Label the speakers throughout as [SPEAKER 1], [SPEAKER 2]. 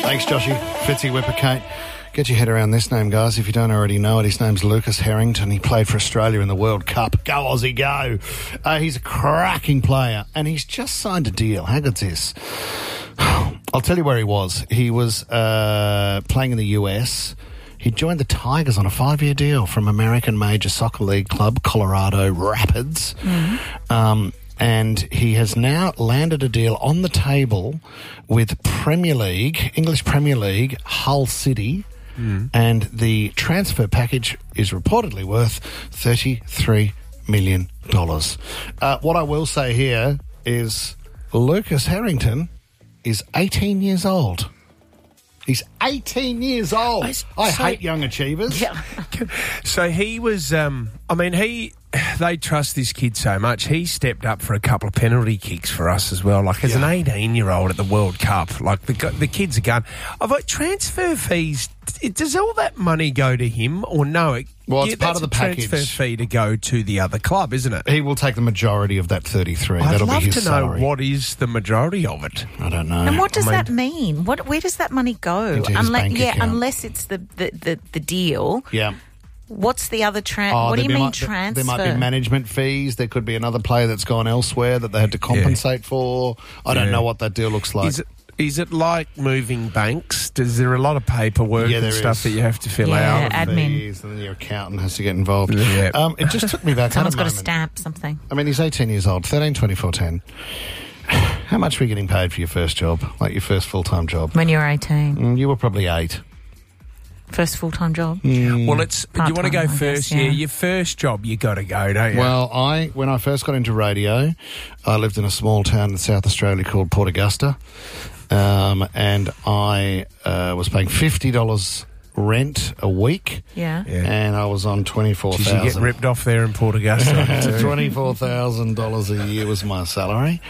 [SPEAKER 1] Thanks, Joshy. Fitzy Whipper-Kate. Get your head around this name, guys, if you don't already know it. His name's Lucas Harrington. He played for Australia in the World Cup. Go, Aussie, go. He's a cracking player, and he's just signed a deal. How good's this? I'll tell you where he was. He was playing in the US. He joined the Tigers on a 5-year deal from American Major Soccer League club Colorado Rapids. And he has now landed a deal on the table with Premier League, English Premier League, Hull City, and the transfer package is reportedly worth $33 million. What I will say here is Lucas Harrington is 18 years old. He's 18 years old. I hate young achievers.
[SPEAKER 2] Yeah.
[SPEAKER 3] So he was, they trust this kid so much. He stepped up for a couple of penalty kicks for us as well. Like, as an 18-year-old at the World Cup, like, the kid's a gun. I've got transfer fees. Does all that money go to him or no?
[SPEAKER 1] Well, it's part of the package.
[SPEAKER 3] Transfer fee to go to the other club, isn't it?
[SPEAKER 1] He will take the majority of that 33.
[SPEAKER 3] I'd
[SPEAKER 1] That'll
[SPEAKER 3] love
[SPEAKER 1] be his
[SPEAKER 3] to
[SPEAKER 1] salary.
[SPEAKER 3] know what is the majority of it.
[SPEAKER 1] I don't know.
[SPEAKER 2] And what does that mean? Where does that money go?
[SPEAKER 1] Into his bank account.
[SPEAKER 2] Unless it's the deal.
[SPEAKER 1] Yeah.
[SPEAKER 2] What's the other what do you mean transfer?
[SPEAKER 1] There might be management fees. There could be another player that's gone elsewhere that they had to compensate for. I don't know what that deal looks like.
[SPEAKER 3] Is it like moving banks? Is there a lot of paperwork and stuff that you have to fill out?
[SPEAKER 2] Admin.
[SPEAKER 1] Fees, and then your accountant has to get involved.
[SPEAKER 3] Yeah.
[SPEAKER 1] It just took me back.
[SPEAKER 2] Someone's got to stamp something.
[SPEAKER 1] I mean, he's 18 years old, 13, 24, 10. How much were you getting paid for your first job, like your first full-time job?
[SPEAKER 2] When you were 18.
[SPEAKER 1] You were probably 8.
[SPEAKER 2] First full-time job?
[SPEAKER 3] Well, you want to go
[SPEAKER 2] I
[SPEAKER 3] first?
[SPEAKER 2] guess, yeah.
[SPEAKER 3] Your first job, you got to go, don't you?
[SPEAKER 1] Well, when I first got into radio, I lived in a small town in South Australia called Port Augusta, and I was paying $50 rent a week.
[SPEAKER 2] Yeah.
[SPEAKER 1] And I was on $24,000.
[SPEAKER 3] You get ripped off there in Port Augusta.
[SPEAKER 1] $24,000 a year was my salary.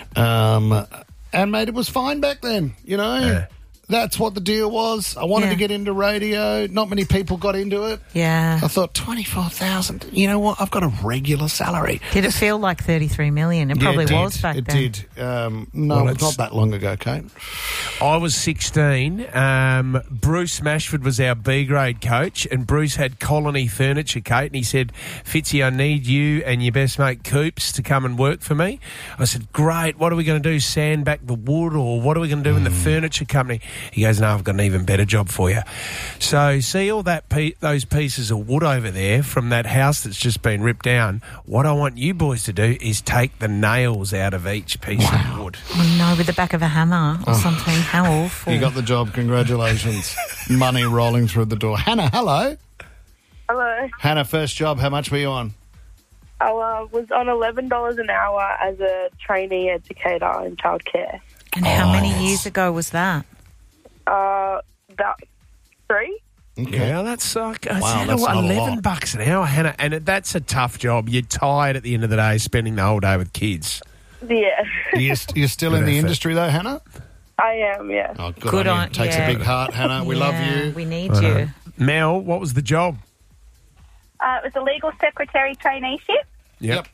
[SPEAKER 1] And, mate, it was fine back then, you know.
[SPEAKER 3] Yeah.
[SPEAKER 1] That's what the deal was. I wanted to get into radio. Not many people got into it.
[SPEAKER 2] Yeah.
[SPEAKER 1] I thought, $24,000. You know what? I've got a regular salary.
[SPEAKER 2] Did it feel like $33 million? It probably was back then.
[SPEAKER 1] It did. No, it's not that long ago, Kate.
[SPEAKER 3] I was 16. Bruce Mashford was our B-grade coach, and Bruce had Colony Furniture, Kate, and he said, Fitzy, I need you and your best mate Coops to come and work for me. I said, great. What are we going to do, sand back the wood, or what are we going to do in the furniture company? He goes, no, I've got an even better job for you. So see all that those pieces of wood over there from that house that's just been ripped down? What I want you boys to do is take the nails out of each piece of wood.
[SPEAKER 2] Oh, no, with the back of a hammer or something. How awful.
[SPEAKER 1] You got the job. Congratulations. Money rolling through the door. Hannah, hello.
[SPEAKER 4] Hello.
[SPEAKER 1] Hannah, first job. How much were you on?
[SPEAKER 4] I was on $11 an hour as a trainee educator in childcare.
[SPEAKER 2] And how many years ago was that?
[SPEAKER 4] About 3.
[SPEAKER 1] Okay.
[SPEAKER 3] Yeah, that's like
[SPEAKER 1] that's not a
[SPEAKER 3] $11
[SPEAKER 1] lot.
[SPEAKER 3] an hour, Hannah, and that's a tough job. You're tired at the end of the day, spending the whole day with kids.
[SPEAKER 4] Yeah.
[SPEAKER 1] You're still in the industry, though, Hannah?
[SPEAKER 4] I am, yeah.
[SPEAKER 1] Oh, good on you. Takes a big heart, Hannah. We love you.
[SPEAKER 2] We need you.
[SPEAKER 3] Mel, what was the job?
[SPEAKER 5] It was a legal secretary traineeship.
[SPEAKER 3] Yep.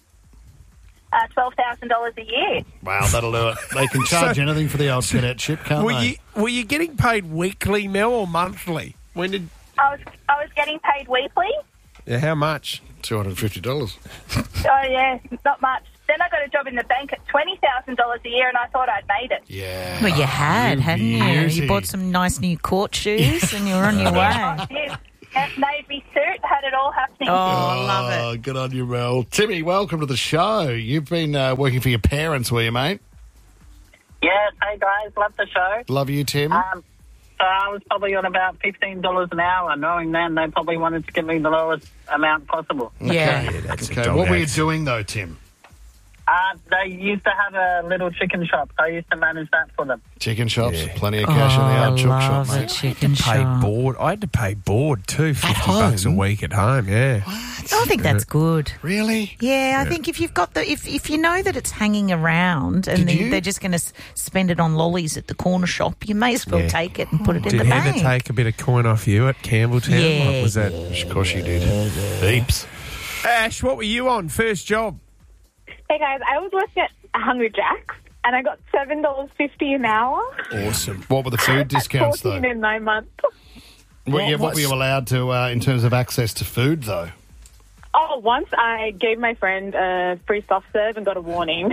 [SPEAKER 5] $12,000 a year.
[SPEAKER 1] Wow, that'll do it. They can charge anything for the old cadetship, can't they?
[SPEAKER 3] Were you getting paid weekly, Mel, or monthly? When did
[SPEAKER 5] I was getting paid weekly.
[SPEAKER 3] Yeah, how much?
[SPEAKER 1] $250.
[SPEAKER 5] Oh yeah, not much. Then I got a job in the bank at $20,000 a year, and I thought I'd made it.
[SPEAKER 1] Yeah.
[SPEAKER 2] Well, you had, hadn't you?
[SPEAKER 1] beauty.
[SPEAKER 2] You bought some nice new court shoes and you were on your way.
[SPEAKER 5] Yes. Navy suit, had it all happening.
[SPEAKER 2] Oh, love it.
[SPEAKER 1] Oh, good on you, Mel. Timmy, welcome to the show. You've been working for your parents, were you, mate?
[SPEAKER 6] Yes, hey guys, love the show.
[SPEAKER 1] Love you, Tim.
[SPEAKER 6] So I was probably on about $15 an hour, knowing then they probably wanted to give me the lowest amount possible.
[SPEAKER 2] Yeah.
[SPEAKER 3] That's
[SPEAKER 1] Okay, what were you doing, though, Tim?
[SPEAKER 6] They used to have a little chicken shop. I used to manage that for them.
[SPEAKER 1] Chicken shops, plenty of cash in the old chook shop,
[SPEAKER 2] love a
[SPEAKER 1] mate.
[SPEAKER 2] chicken
[SPEAKER 3] Pay
[SPEAKER 2] shop.
[SPEAKER 3] board. I had to pay board too, $50 a
[SPEAKER 1] home?
[SPEAKER 3] week at home. Yeah.
[SPEAKER 2] I think that's good.
[SPEAKER 1] Really?
[SPEAKER 2] Yeah, I think if you've got if you know that it's hanging around and
[SPEAKER 1] Did you?
[SPEAKER 2] they're just going to spend it on lollies at the corner shop, you may as well take it and put it in
[SPEAKER 3] Did
[SPEAKER 2] the
[SPEAKER 3] Heather
[SPEAKER 2] bank.
[SPEAKER 3] take a bit of coin off you at Campbelltown?
[SPEAKER 2] Yeah,
[SPEAKER 3] What was that?
[SPEAKER 1] Of course you did. Heaps.
[SPEAKER 3] Ash, what were you on? First job?
[SPEAKER 7] Hey guys, I was working at Hungry Jack's
[SPEAKER 4] and I got $7.50 an hour.
[SPEAKER 3] Awesome.
[SPEAKER 1] What were the food discounts, though?
[SPEAKER 4] 14 in 9 months.
[SPEAKER 1] What were you allowed to in terms of access to food, though?
[SPEAKER 4] Oh, once I gave my friend a free soft serve and got a warning.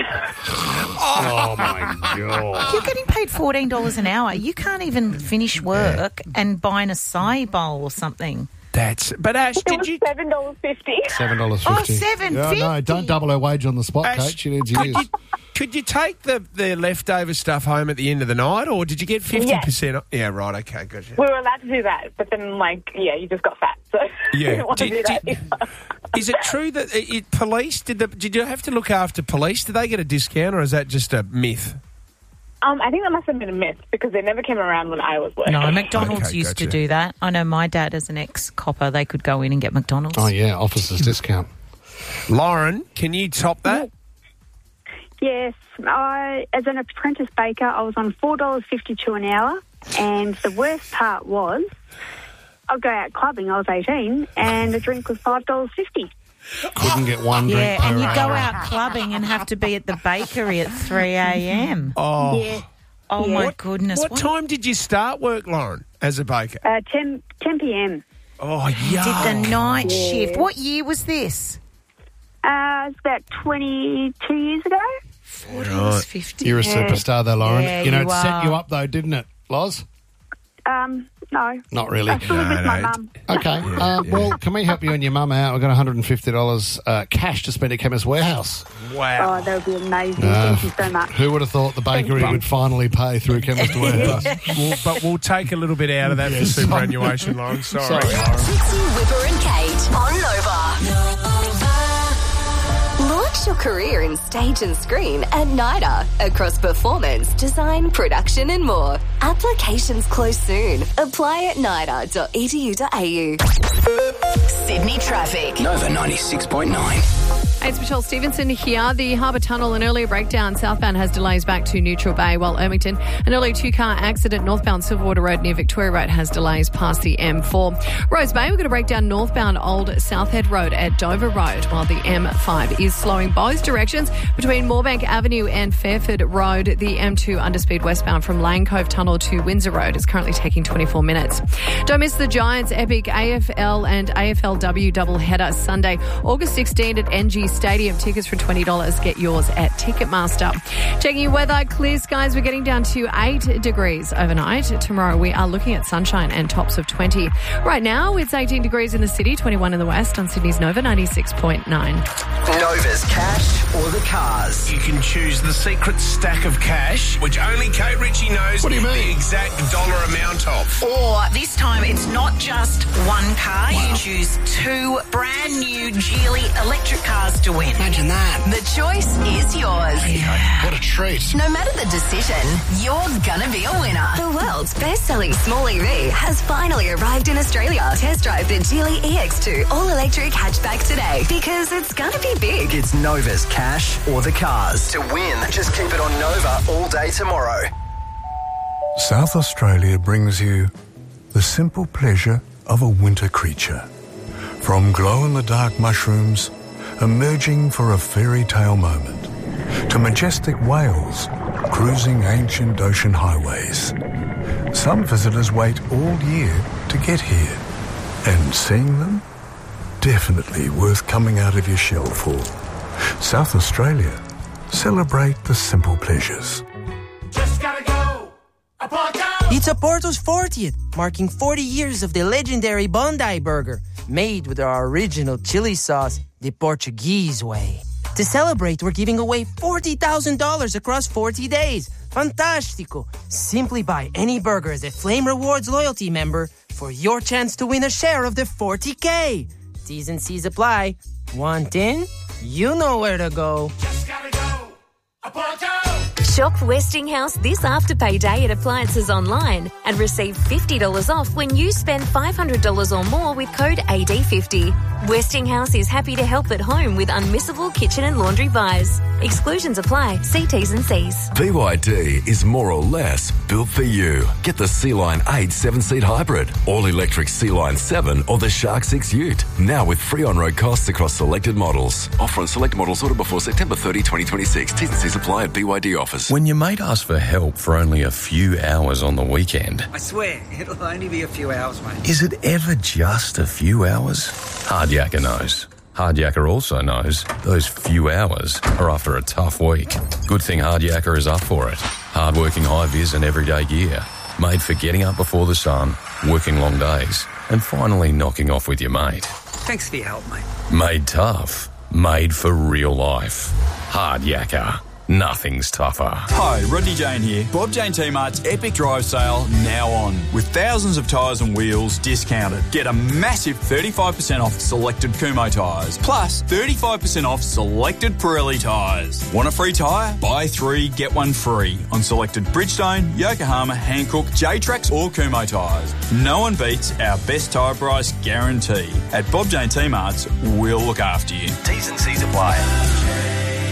[SPEAKER 1] Oh, my God.
[SPEAKER 2] You're getting paid $14 an hour. You can't even finish work and buy an acai bowl or something.
[SPEAKER 3] But Ash,
[SPEAKER 4] It was $7.50.
[SPEAKER 1] $7.50.
[SPEAKER 2] Oh, $7.50.
[SPEAKER 1] No, don't double her wage on the spot,
[SPEAKER 3] Ash,
[SPEAKER 1] Coach. She needs yours.
[SPEAKER 3] Could you take the leftover stuff home at the end of the night, or did you get 50%? Yeah, right, okay, gotcha.
[SPEAKER 4] We were allowed to do that, but then, you just got fat, so
[SPEAKER 3] Yeah.
[SPEAKER 4] we didn't want to do that either.
[SPEAKER 3] Is it true that police, did you have to look after police? Did they get a discount, or is that just a myth?
[SPEAKER 4] I think that must have been a myth because they never came around when I was working.
[SPEAKER 2] No, McDonald's
[SPEAKER 3] Okay,
[SPEAKER 2] used to
[SPEAKER 3] gotcha.
[SPEAKER 2] do that. I know my dad, as an ex-copper, they could go in and get McDonald's.
[SPEAKER 1] Oh, yeah, officer's discount.
[SPEAKER 3] Lauren, can you top that?
[SPEAKER 7] Yes, as an apprentice baker, I was on $4.52 an hour, and the worst part was I'd go out clubbing. I was 18, and the drink was $5.50.
[SPEAKER 1] Couldn't get one drink per
[SPEAKER 2] and you go
[SPEAKER 1] hour.
[SPEAKER 2] out clubbing and have to be at the bakery at 3 a.m.
[SPEAKER 3] Oh,
[SPEAKER 7] Yeah,
[SPEAKER 2] Oh, my goodness.
[SPEAKER 3] What time did you start work, Lauren, as a baker?
[SPEAKER 7] 10 p.m.
[SPEAKER 3] Oh,
[SPEAKER 2] Did
[SPEAKER 3] yeah.
[SPEAKER 2] the night shift. What year was this?
[SPEAKER 7] It was about 22 years ago.
[SPEAKER 2] $4.50.
[SPEAKER 1] You're a superstar, though, Lauren.
[SPEAKER 2] Yeah,
[SPEAKER 1] it
[SPEAKER 2] you
[SPEAKER 1] set
[SPEAKER 2] are.
[SPEAKER 1] you up, though, didn't it, Loz?
[SPEAKER 7] No.
[SPEAKER 1] Not really.
[SPEAKER 7] I still live with my mum.
[SPEAKER 1] Okay. Well, can we help you and your mum out? We've got $150 cash to spend at Chemist Warehouse.
[SPEAKER 3] Wow.
[SPEAKER 7] Oh, that would be amazing. Thank you so much.
[SPEAKER 1] Who would have thought the bakery would finally pay through Chemist Warehouse?
[SPEAKER 3] But we'll take a little bit out of that for superannuation, Lauren. Sorry.
[SPEAKER 8] Trixie, Whipper and Kate on Nova. Launch your career in stage and screen at NIDA across performance, design, production and more. Applications close soon. Apply at nida.edu.au. Sydney traffic.
[SPEAKER 9] Nova 96.9.
[SPEAKER 10] It's Michelle Stevenson here. The Harbour Tunnel, an earlier breakdown southbound has delays back to Neutral Bay, while Ermington, an early two-car accident northbound Silverwater Road near Victoria Road has delays past the M4. Rose Bay, we've got a breakdown northbound Old Southhead Road at Dover Road, while the M5 is slowing both directions between Moorebank Avenue and Fairford Road. The M2 underspeed westbound from Lane Cove Tunnel to Windsor Road is currently taking 24 minutes. Don't miss the Giants' epic AFL and AFLW doubleheader Sunday, August 16 at NG Stadium. Tickets for $20. Get yours at Ticketmaster. Checking your weather, clear skies. We're getting down to 8 degrees overnight. Tomorrow we are looking at sunshine and tops of 20. Right now it's 18 degrees in the city, 21 in the west on Sydney's Nova 96.9.
[SPEAKER 9] Nova's cash or the cars.
[SPEAKER 3] You can choose the secret stack of cash, which only Kate Ritchie knows
[SPEAKER 1] What do you mean?
[SPEAKER 3] the exact dollar amount of.
[SPEAKER 2] Or this time it's not just one car. You choose 2 brand new Geely electric cars to win.
[SPEAKER 9] Imagine that.
[SPEAKER 8] The choice is yours.
[SPEAKER 1] What a treat.
[SPEAKER 8] No matter the decision, you're gonna be a winner. The world's best-selling small EV has finally arrived in Australia. Test drive the Geely EX2 all-electric hatchback today because it's gonna be big.
[SPEAKER 9] It's Nova's cash or the cars. To win, just keep it on Nova all day tomorrow.
[SPEAKER 11] South Australia brings you the simple pleasure of a winter creature. From glow-in-the-dark mushrooms emerging for a fairy tale moment, to majestic whales cruising ancient ocean highways. Some visitors wait all year to get here, and seeing them, definitely worth coming out of your shell for. South Australia, celebrate the simple pleasures.
[SPEAKER 12] It's Porto's 40th, marking 40 years of the legendary Bondi Burger, made with our original chili sauce, the Portuguese way. To celebrate, we're giving away $40,000 across 40 days. Fantastico! Simply buy any burger as a Flame Rewards loyalty member for your chance to win a share of the $40K. T's and C's apply. Want in? You know where to go.
[SPEAKER 13] Shop Westinghouse this Afterpay Day at Appliances Online and receive $50 off when you spend $500 or more with code AD50. Westinghouse is happy to help at home with unmissable kitchen and laundry buys. Exclusions apply. See T's and C's.
[SPEAKER 14] BYD is more or less built for you. Get the Sea-Line 8 7-seat hybrid, all-electric Sea-Line 7 or the Shark 6 Ute. Now with free on-road costs across selected models. Offer on select models ordered before September 30, 2026. T's and C's apply at BYD offers.
[SPEAKER 15] When your mate asks for help for only a few hours on the weekend,
[SPEAKER 16] I swear, it'll only be a few hours, mate.
[SPEAKER 15] is it ever just a few hours? Hardyacker knows. Hardyacker also knows those few hours are after a tough week. Good thing Hardyacker is up for it. Hard-working high-vis and everyday gear. Made for getting up before the sun, working long days, and finally knocking off with your mate.
[SPEAKER 16] Thanks for your help, mate.
[SPEAKER 15] Made tough. Made for real life. Hardyacker. Nothing's tougher.
[SPEAKER 17] Hi, Rodney Jane here. Bob Jane T-Mart's Epic Drive Sale now on, with thousands of tyres and wheels discounted. Get a massive 35% off selected Kumho tyres, plus 35% off selected Pirelli tyres. Want a free tyre? Buy 3, get 1 free on selected Bridgestone, Yokohama, Hankook, J-Trax or Kumho tyres. No one beats our best tyre price guarantee. At Bob Jane T-Mart's, we'll look after you.
[SPEAKER 9] T's and C's apply.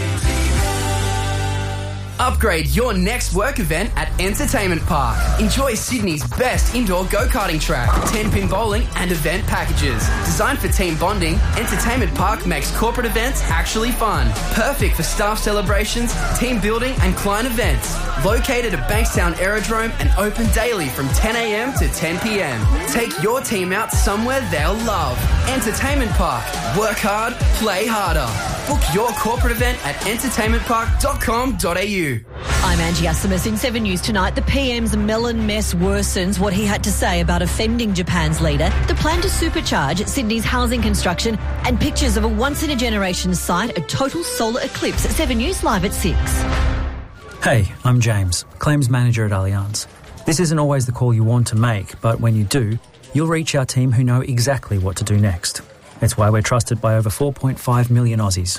[SPEAKER 18] Upgrade your next work event at Entertainment Park. Enjoy Sydney's best indoor go-karting track, 10-pin bowling and event packages. Designed for team bonding, Entertainment Park makes corporate events actually fun. Perfect for staff celebrations, team building and client events. Located at Bankstown Aerodrome and open daily from 10 a.m. to 10 p.m. Take your team out somewhere they'll love. Entertainment Park. Work hard, play harder. Book your corporate event at entertainmentpark.com.au.
[SPEAKER 19] I'm Angie Asimus in 7 News Tonight. The PM's melon mess worsens what he had to say about offending Japan's leader, the plan to supercharge Sydney's housing construction, and pictures of a once-in-a-generation sight, a total solar eclipse. 7 News live at 6.
[SPEAKER 20] Hey, I'm James, Claims Manager at Allianz. This isn't always the call you want to make, but when you do, you'll reach our team who know exactly what to do next. It's why we're trusted by over 4.5 million Aussies.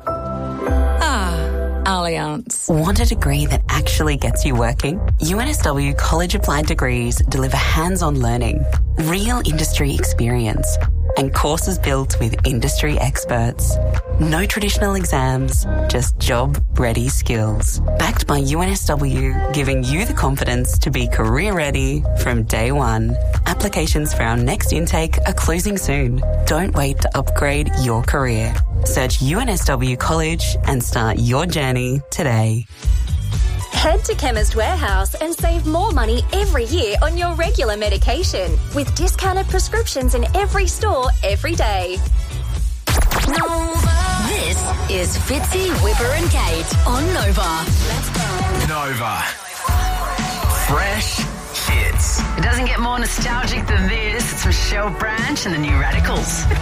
[SPEAKER 21] Allianz. Want a degree that actually gets you working? UNSW College Applied Degrees deliver hands-on learning, real industry experience, and courses built with industry experts. No traditional exams, just job-ready skills. Backed by UNSW, giving you the confidence to be career-ready from day one. Applications for our next intake are closing soon. Don't wait to upgrade your career. Search UNSW College and start your journey today.
[SPEAKER 13] Head to Chemist Warehouse and save more money every year on your regular medication with discounted prescriptions in every store every day.
[SPEAKER 8] Nova. This is Fitzy, Whipper and Kate on Nova. Let's go.
[SPEAKER 9] Nova. Fresh hits.
[SPEAKER 2] It doesn't get more nostalgic than this. It's Michelle Branch and the New Radicals.